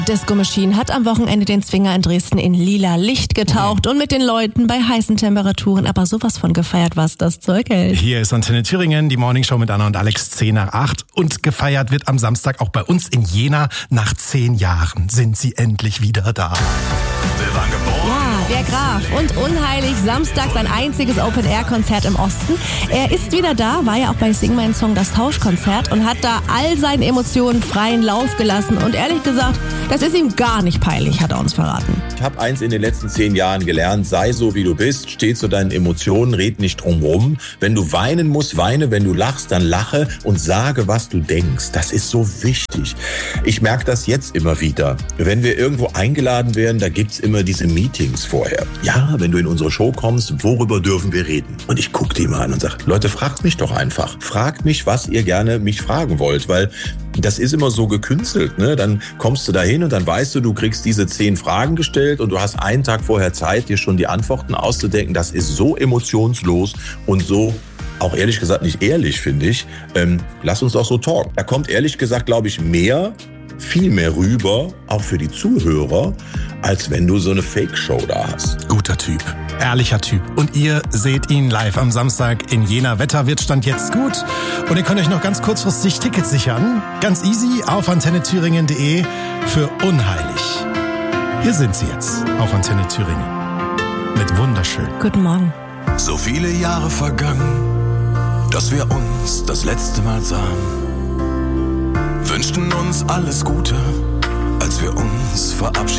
Disco Machine hat am Wochenende den Zwinger in Dresden in lila Licht getaucht und mit den Leuten bei heißen Temperaturen aber sowas von gefeiert, was das Zeug hält. Hier ist Antenne Thüringen, die Morningshow mit Anna und Alex 7:50 und gefeiert wird am Samstag auch bei uns in Jena. Nach 10 Jahren sind sie endlich wieder da. Wir waren geboren. Ja, der Graf und Unheilig, Samstag sein einziges Open-Air-Konzert im Osten. Er ist wieder da, war ja auch bei Sing Mein Song das Tauschkonzert und hat da all seinen Emotionen freien Lauf gelassen und ehrlich gesagt, das ist ihm gar nicht peinlich, hat er uns verraten. Ich habe eins in den letzten 10 Jahren gelernt: sei so, wie du bist, steh zu deinen Emotionen, red nicht drum rum. Wenn du weinen musst, weine. Wenn du lachst, dann lache und sage, was du denkst. Das ist so wichtig. Ich merke das jetzt immer wieder. Wenn wir irgendwo eingeladen werden, da gibt's immer diese Meetings vorher. Ja, wenn du in unsere Show kommst, worüber dürfen wir reden? Und ich gucke die mal an und sage, Leute, fragt mich doch einfach. Fragt mich, was ihr gerne mich fragen wollt, weil das ist immer so gekünstelt, ne? Dann kommst du da hin und dann weißt du kriegst diese 10 Fragen gestellt und du hast einen Tag vorher Zeit, dir schon die Antworten auszudenken. Das ist so emotionslos und so auch ehrlich gesagt nicht ehrlich, finde ich. Lass uns doch so talken. Da kommt ehrlich gesagt, glaube ich, viel mehr rüber, auch für die Zuhörer, als wenn du so eine Fake-Show da hast. Guter Typ, ehrlicher Typ. Und ihr seht ihn live am Samstag in Jena. Wetter wird Stand jetzt gut. Und ihr könnt euch noch ganz kurzfristig Tickets sichern. Ganz easy auf antennethüringen.de für Unheilig. Hier sind sie jetzt auf Antenne Thüringen. Mit Wunderschön. Guten Morgen. So viele Jahre vergangen, dass wir uns das letzte Mal sahen. Wünschten uns alles Gute, als wir uns verabschiedeten.